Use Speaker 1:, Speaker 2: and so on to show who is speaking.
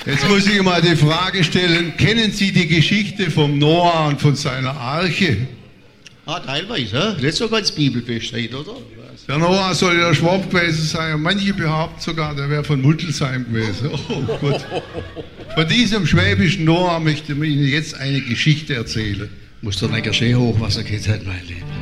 Speaker 1: Jetzt muss ich mal die Frage stellen, kennen Sie die Geschichte vom Noah und von seiner Arche?
Speaker 2: Ah, teilweise, hä? Nicht so ganz bibelfest, oder?
Speaker 1: Der Noah soll ja Schwab gewesen sein. Manche behaupten sogar, der wäre von Muttelsheim gewesen. Oh Gott. Von diesem schwäbischen Noah möchte ich Ihnen jetzt eine Geschichte erzählen.
Speaker 2: Muss der Neger schön Hochwasser gehabt haben, mein Lieber.